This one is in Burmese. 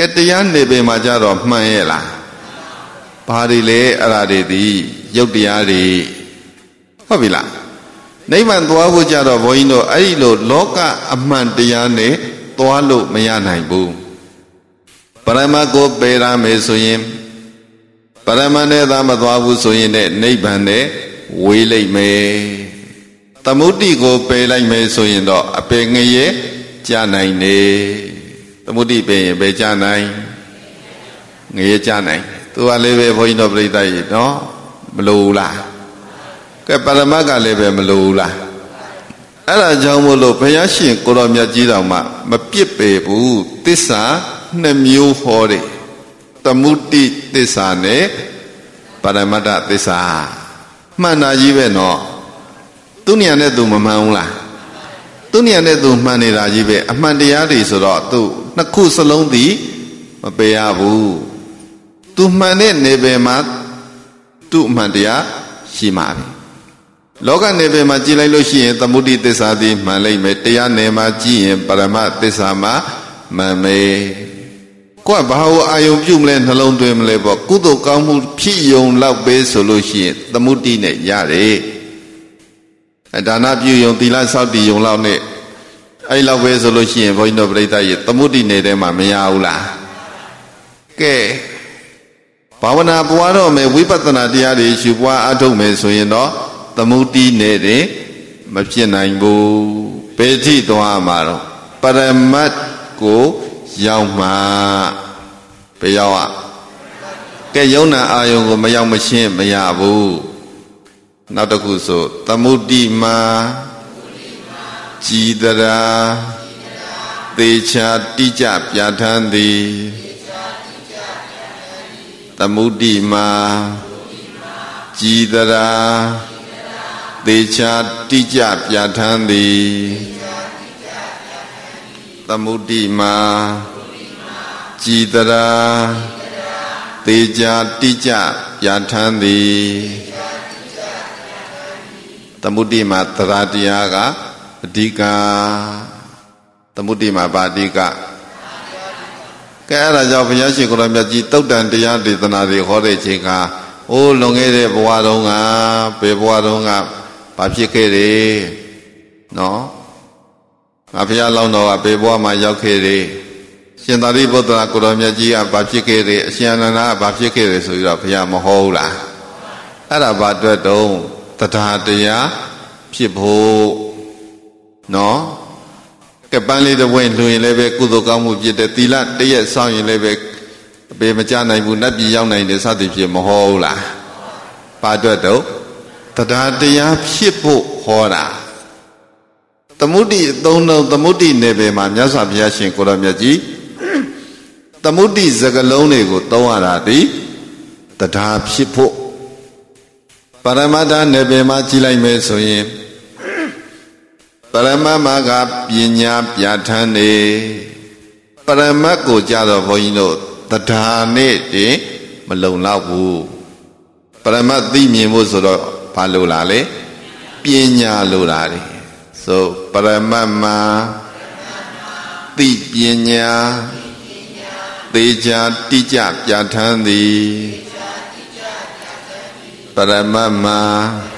ကဲတရားနေပေမှာကြတော့မှန်ရဲ့လားဘာတွေလဲအဲ့ဒါတွေဒီရုပ်တရားတွေဟုတ်ပြီလားနိဗ္ဗာန်သွားဖို့ကြတော့ဘုန်းကြီးတို့အဲ့ဒီလိုလောကအမှန်တရားနဲ့သွားလို့မရနိုင်ဘူးပရမတ်ကိုပယ်ရမယ်ဆိုရင်ပရမတ်နဲ့သာမသွားဘူးဆိုရင်လည်းနိဗ္ဗာန်နဲ့ဝေးလိုက်မယ်သမုဒ္ဒိကိုပယ်လိုက်မယ်ဆိုရင်တော့အပယ်ငရဲကြာနိုင်တယ်သမုဒ္ဒိပယ်ရင်ပဲကြာနိုင်ငရဲကြာနိုင်သူကလည်းပဲဘုန်းကြီးတို့ပြိတ္တရေနော်မလို့လားကဲပရမတ်ကလည်းပဲမလို့လားအဲ့ဒါကြောင့်မို့လို့ဘုရားရှင်ကိုတော်မြတ်ကြီးတော်မှာမပြစ်ပေဘူးသစ္စာနှစ်မျိုးဟောတယ်သမုဒ္ဒိသစ္စာနဲ့ပရမတ္ထသစ္စာမှန်တာကြီးပဲနော်သူဉာဏ်နဲ့သူမမှန်ဘူးလားသူဉာဏ်နဲ့သူမှန်နေတာကြီးပဲအမှန်တရားတွေဆိုတော့သူနှစ်ခုစလုံးသည်မပယ်ရဘူးသူမှန်တဲ့နေပယ်မှာသူ့အမှန်တရားရှိမှာပဲလောကနေပယ်မှာကြည်လိုက်လို့ရှိရင်သမုဒိသစ္စာသည်မှန်လိမ့်မယ်တရားနယ်မှာကြည်ရင်ပရမသစ္စာမှာမှန်မယ်ကိုယ်ဘာလို့အာယုံပြုမလဲနှလုံးသွင်းမလဲပေါ့ကုသိုလ်ကောင်းမှုဖြစ်ယုံလောက်ပဲဆိုလို့ရှိရင်သမုဒိနဲ့ရတယ်ဒါနပြုယုံသီလစောင့်တည်ယုံလောက်နဲ့အဲ့လောက်ပဲဆိုလို့ရှိရင်ဘုန်းကြီးတို့ပြိတ္တရေသမုဒိနယ်ထဲမှာမရဘူးလားကဲဘာဝနာပွားတော့မယ်ဝိပဿနာတရားတွေရှုပွားအထုတ်မယ်ဆိုရင်တော့သမုဒိနယ်တွေမဖြစ်နိုင်ဘူးပေတိသွားမှာတော့ပရမတ်ကိုရောက်မှာဘယ်ရောက်อ่ะကဲယုံနာအာယုံကိုမရောက်မရှင်းမရဘူးနောက်တစ်ခုဆိုသမုဒိမှာကြည်တရာသေချာတိကျပြဋ္ဌာန်းသည်သမုဒိမှာကြည်တရာသေချာတိကျပြဋ္ဌာန်းသည်သမုဒိမှာကြည်တရာသေချာတိကျပြဋ္ဌာန်းသည်သမုဒိမှာသရတရားကအဓိကသမုဒိမှာဗာအဓိကကဲအဲ့ဒါကြောင့်ဘုရားရှင်ကိုယ်တော်မြတ်ကြီးတုတ်တန်တရားဒေသနာတွေဟောတဲ့ချိန်ကအိုးလွန်ခဲ့တဲ့ဘဝတုန်းကဘယ်ဘဝတုန်းကဘာဖြစ်ခဲ့တယ်နော်ငါဘုရားလောင်းတော်ကဘယ်ဘဝမှာရောက်ခဲ့တယ်ရှင်သာရိပုတ္တရာကိုယ်တော်မြတ်ကြီးကဘာဖြစ်ခဲ့တယ်အရှင်အနန္ဒာကဘာဖြစ်ခဲ့တယ်ဆိုပြီးတော့ဘုရားမဟောဘူးလားအဲ့ဒါဘာအတွက်တုံးတရားတရားဖြစ်ဖို့နော်ကပန်းလေးတစ်ဝင်းလှူရင်လည်းပဲကုသိုလ်ကောင်းမှုဖြစ်တယ်သီလတရက်ဆောင်ရင်လည်းပဲအပေမကြနိုင်ဘူးနတ်ပြည်ရောက်နိုင်တယ်စသည်ဖြင့်မဟောဘူးလားဘာအတွက်တော့တရားတရားဖြစ်ဖို့ဟောတာသမုဒိအသုံးလုံးသမုဒိနယ်ပယ်မှာမြတ်စွာဘုရားရှင်ကိုယ်တော်မြတ်ကြီးသမုဒိစကလုံးတွေကိုသုံးရတာဒီတရားဖြစ်ဖို့ပရမတ္ထနယ်ပယ်မှာကြည်လိုက်မယ်ဆိုရင်ပရမတ်မှာကပညာပြဋ္ဌာန်းနေပရမတ်ကိုကြတော့ဘုန်းကြီးတို့တရားနဲ့တင်မလုံလောက်ဘူးပရမတ်သိမြင်ဖို့ဆိုတော့ဘာလို့လားလဲပညာလို့လားလေဆိုပရမတ်မှာသိပညာသေချာတိကျပြဋ္ဌာန်းသည်ပရမတ်မှာ